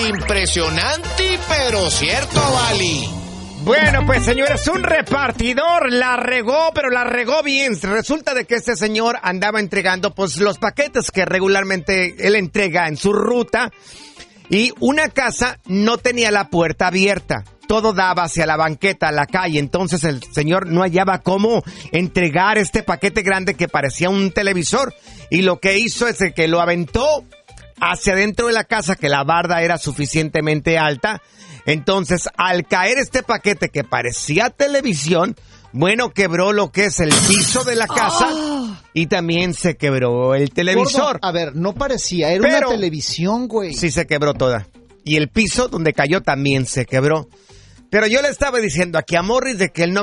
Impresionante, pero cierto, Vali. Bueno, pues señores, un repartidor la regó, pero la regó bien. Resulta de que este señor andaba entregando pues los paquetes que regularmente él entrega en su ruta y una casa no tenía la puerta abierta. Todo daba hacia la banqueta, a la calle. Entonces el señor no hallaba cómo entregar este paquete grande que parecía un televisor. Y lo que hizo es que lo aventó hacia dentro de la casa, que la barda era suficientemente alta. Entonces, al caer este paquete que parecía televisión, bueno, quebró lo que es el piso de la casa y también se quebró el televisor. Gordo, a ver, no parecía, era una televisión, güey. Sí, se quebró toda. Y el piso donde cayó también se quebró. Pero yo le estaba diciendo aquí a Morris de que el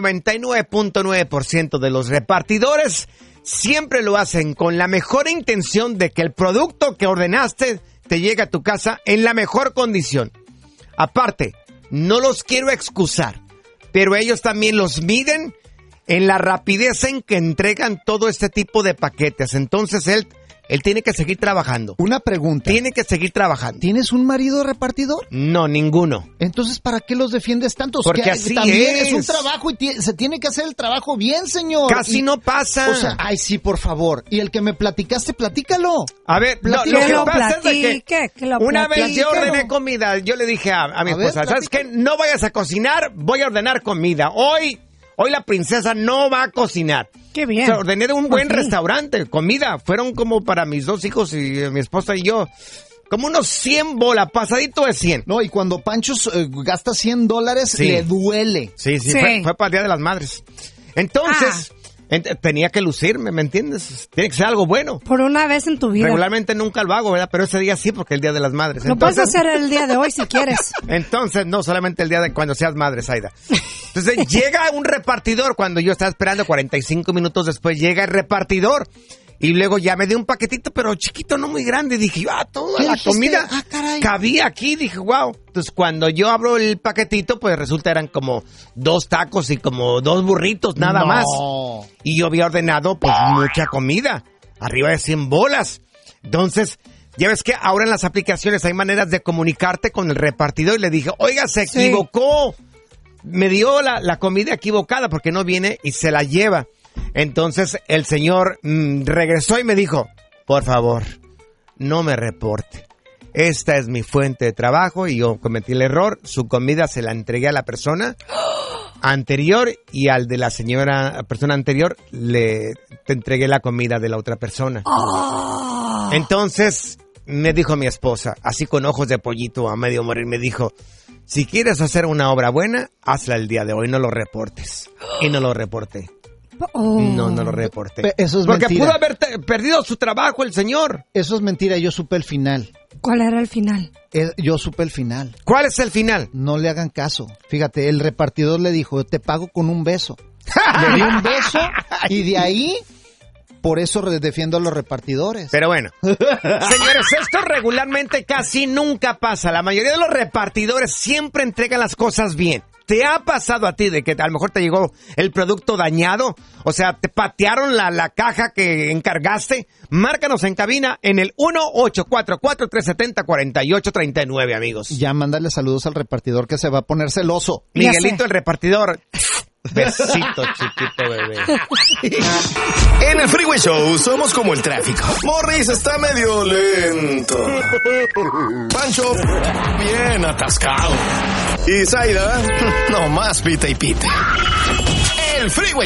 99.9% de los repartidores siempre lo hacen con la mejor intención de que el producto que ordenaste te llegue a tu casa en la mejor condición. Aparte, no los quiero excusar, pero ellos también los miden en la rapidez en que entregan todo este tipo de paquetes. Entonces él tiene que seguir trabajando. Una pregunta. Tiene que seguir trabajando. ¿Tienes un marido repartidor? No, ninguno. Entonces, ¿para qué los defiendes tanto? Porque así también es un trabajo y se tiene que hacer el trabajo bien, señor. Casi no pasa. O sea, ay, sí, por favor. Y el que me platicaste, platícalo. A ver, lo que pasa es de que una vez yo ordené comida. Yo le dije a mi esposa, ¿sabes qué? No vayas a cocinar, voy a ordenar comida. Hoy la princesa no va a cocinar. Qué bien. O sea, ordené de un buen restaurante, comida. Fueron como para mis 2 hijos y mi esposa y yo. Como unos 100 bolas, pasadito de 100. No, y cuando Pancho gasta $100, sí, le duele. Sí. Fue para el Día de las Madres. Entonces, tenía que lucirme, ¿me entiendes? Tiene que ser algo bueno. Por una vez en tu vida. Regularmente nunca lo hago, ¿verdad? Pero ese día sí, porque es el Día de las Madres. Lo puedes hacer el día de hoy si quieres. Entonces, no, solamente el día de cuando seas madre, Zaida. Entonces, llega un repartidor cuando yo estaba esperando, 45 minutos después llega el repartidor. Y luego ya me dio un paquetito, pero chiquito, no muy grande. Dije, toda la comida cabía aquí. Dije, wow. Entonces, cuando yo abro el paquetito, pues resulta eran como 2 tacos y como 2 burritos, nada más. Y yo había ordenado, pues, mucha comida. Arriba de 100 bolas. Entonces, ya ves que ahora en las aplicaciones hay maneras de comunicarte con el repartidor. Y le dije, oiga, se equivocó. Me dio la comida equivocada porque no viene y se la lleva. Entonces el señor regresó y me dijo, por favor, no me reporte. Esta es mi fuente de trabajo y yo cometí el error. Su comida se la entregué a la persona anterior y al de la persona anterior te entregué la comida de la otra persona. Entonces me dijo mi esposa, así con ojos de pollito a medio morir, me dijo, si quieres hacer una obra buena, hazla el día de hoy, no lo reportes. Y no lo reporté. No lo reporté. Eso es porque mentira. Pudo haber perdido su trabajo el señor. Eso es mentira, yo supe el final. ¿Cuál era el final? Yo supe el final. ¿Cuál es el final? No le hagan caso. Fíjate, el repartidor le dijo, te pago con un beso. Le dio un beso y de ahí, por eso defiendo a los repartidores. Pero bueno, señores, esto regularmente casi nunca pasa. La mayoría de los repartidores siempre entregan las cosas bien. ¿Te ha pasado a ti de que a lo mejor te llegó el producto dañado? O sea, te patearon la caja que encargaste. Márcanos en cabina en el 1-844-370-4839, amigos. Ya mándale saludos al repartidor que se va a poner celoso. Miguelito, el repartidor. Besito, chiquito bebé. En el Freeway Show somos como el tráfico. Morris está medio lento. Pancho, bien atascado. Y Zaida, nomás pita y pita. El Freeway